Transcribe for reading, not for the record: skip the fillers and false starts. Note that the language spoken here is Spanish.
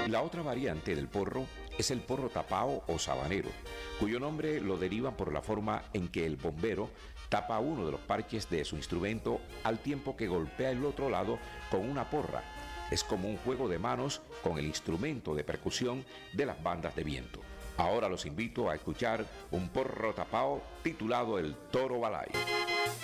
La otra variante del porro es el porro tapao o sabanero, cuyo nombre lo derivan por la forma en que el bombero tapa uno de los parches de su instrumento al tiempo que golpea el otro lado con una porra. Es como un juego de manos con el instrumento de percusión de las bandas de viento. Ahora los invito a escuchar un porro tapao titulado El Toro Balay.